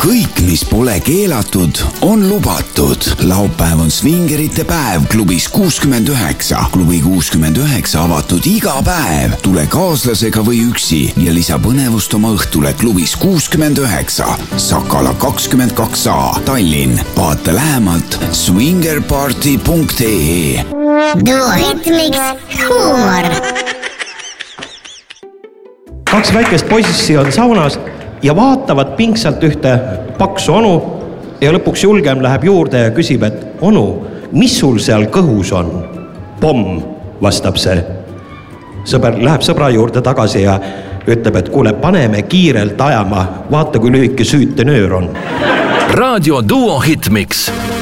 kõik, mis pole keelatud, on lubatud. Laupäev on svingerite päev klubis 69. Klubi 69 avatud iga päev. Tule kaaslasega või üksi ja lisa põnevust oma õhtule klubis 69. Sakala 22A, Tallinn. Vaata lähemalt swingerparty.ee. Duo Hitmix huumor. 2 väikest poissi on saunas ja vaatavad pingsalt ühte paksu onu ja lõpuks julgem läheb juurde ja küsib, et onu, mis sul seal kõhus on? Pomm, vastab see. Sõber läheb sõbra juurde tagasi ja ütleb, et kuule, paneme kiirelt ajama, vaata kui lühike süütenöör on. Raadio Duo Hitmix.